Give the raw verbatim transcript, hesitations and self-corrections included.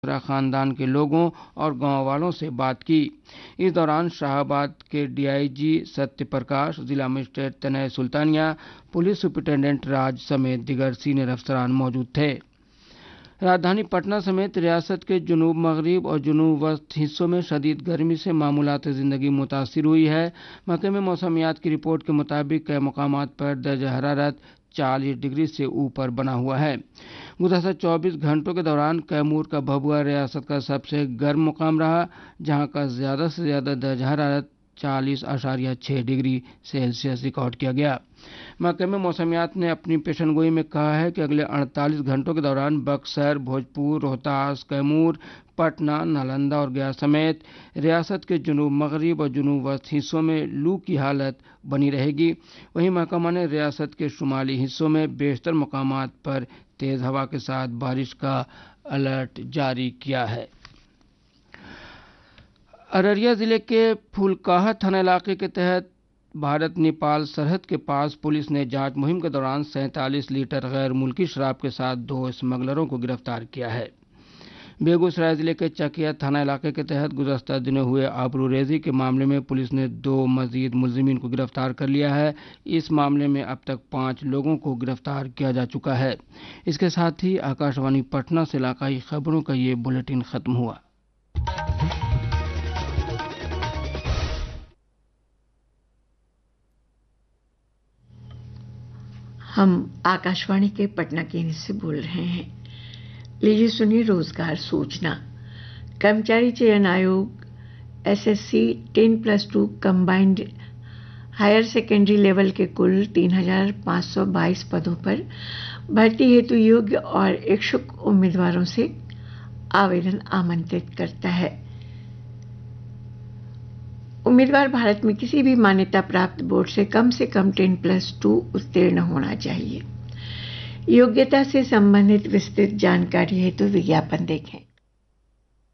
मिश्रा खानदान के लोगों और गांव वालों से बात की। इस दौरान शाहाबाद के डीआईजी सत्य प्रकाश, जिला मजिस्ट्रेट तनय सुल्तानिया, पुलिस सुपरिटेंडेंट राज समेत दिगर सीनियर अफसरान मौजूद थे। राजधानी पटना समेत रियासत के जुनूब मगरिब और जुनूब वस्त हिस्सों में शदीद गर्मी से मामूलात ज़िंदगी मुतासिर हुई है। महकमे मौसमियात की रिपोर्ट के मुताबिक कई मकामात पर दर्जा हरारत चालीस डिग्री से ऊपर बना हुआ है। गुज़श्ता चौबीस घंटों के दौरान कैमूर का भभुआ रियासत का सबसे गर्म मुकाम रहा, जहां का ज़्यादा से ज़्यादा दर्जा हरारत चालीस आशारिया छः डिग्री सेल्सियस रिकॉर्ड किया गया। महकमे मौसमियात ने अपनी पेशनगोई में कहा है कि अगले अड़तालीस घंटों के दौरान बक्सर, भोजपुर, रोहतास, कैमूर, पटना, नालंदा और गया समेत रियासत के जुनूब मगरिब और जुनूब वस्त हिस्सों में लू की हालत बनी रहेगी। वहीं महकमा ने रियासत के शुमाली हिस्सों में बेशतर मकामात पर तेज़ हवा के साथ बारिश का अलर्ट जारी किया है। अररिया जिले के फुलकाहा थाना इलाके के तहत भारत नेपाल सरहद के पास पुलिस ने जांच मुहिम के दौरान सैंतालीस लीटर गैर मुल्की शराब के साथ दो स्मगलरों को गिरफ्तार किया है। बेगूसराय जिले के चकिया थाना इलाके के तहत गुज़श्ता दिनों हुए आबरूरेजी के मामले में पुलिस ने दो मजीद मुलजिमीन को गिरफ्तार कर लिया है। इस मामले में अब तक पाँच लोगों को गिरफ्तार किया जा चुका है। इसके साथ ही आकाशवाणी पटना से इलाकाई खबरों का ये बुलेटिन खत्म हुआ। हम आकाशवाणी के पटना केंद्र से बोल रहे हैं। लीजिए सुनिए रोजगार सूचना। कर्मचारी चयन आयोग SSC ten plus two combined higher secondary level के कुल तीन हजार पाँच सौ बाईस पदों पर भर्ती हेतु योग्य और इच्छुक उम्मीदवारों से आवेदन आमंत्रित करता है। उम्मीदवार भारत में किसी भी मान्यता प्राप्त बोर्ड से कम से कम टेन प्लस टू उत्तीर्ण होना चाहिए। योग्यता से संबंधित विस्तृत जानकारी हेतु विज्ञापन देखें।